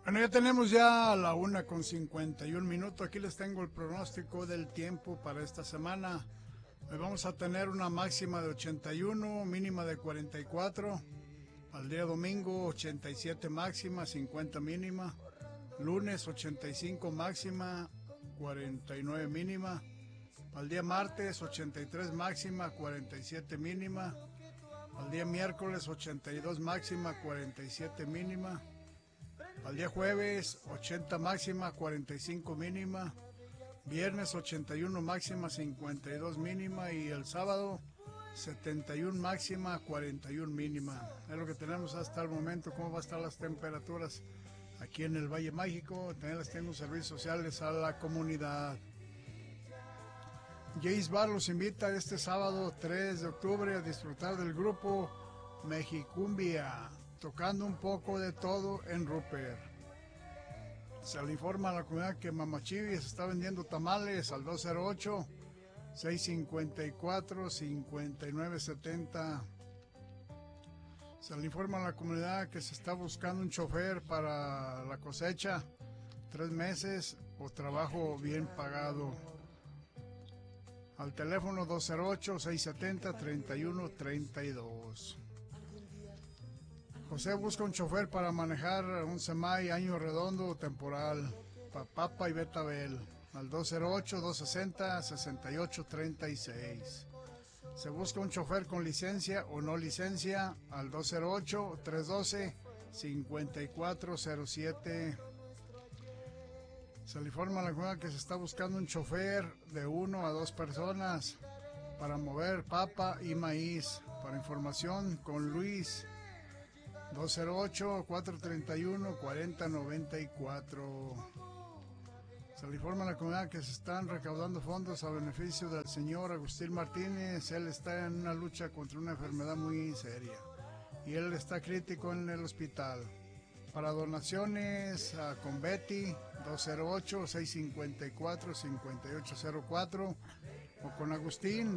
Bueno, ya tenemos ya la 1:51. Aquí les tengo el pronóstico del tiempo para esta semana. Hoy vamos a tener una máxima de 81, mínima de 44. Al día domingo 87 máxima, 50 mínima. Lunes 85 máxima, 49 mínima. Al día martes 83 máxima, 47 mínima. Al día miércoles 82 máxima, 47 mínima. Al día jueves 80 máxima, 45 mínima. Viernes 81 máxima, 52 mínima. Y el sábado 71 máxima, 41 mínima. Es lo que tenemos hasta el momento. ¿Cómo van a estar las temperaturas aquí en el Valle Mágico? También les tengo servicios sociales a la comunidad. Jace Bar los invita este sábado 3 de octubre a disfrutar del grupo Mexicumbia, tocando un poco de todo en Rupert. Se le informa a la comunidad que Mama Chivis está vendiendo tamales al 208-654-5970. Se le informa a la comunidad que se está buscando un chofer para la cosecha, 3 meses o trabajo bien pagado. Al teléfono 208-670-3132. José busca un chofer para manejar un semai año redondo temporal, Papa y Betabel, al 208-260-6836. Se busca un chofer con licencia o no licencia, al 208-312-5407. Se le informa a la comunidad que se está buscando un chofer de 1 a 2 personas para mover papa y maíz. Para información con Luis, 208-431-4094. Se le informa a la comunidad que se están recaudando fondos a beneficio del señor Agustín Martínez. Él está en una lucha contra una enfermedad muy seria y él está crítico en el hospital. Para donaciones con Betty, 208-654-5804, o con Agustín,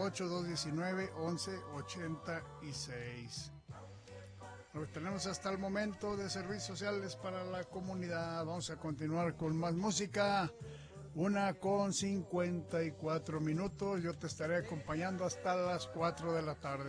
208-219-1186. Lo que tenemos hasta el momento de servicios sociales para la comunidad. Vamos a continuar con más música. 1:54. Yo te estaré acompañando hasta las 4 de la tarde.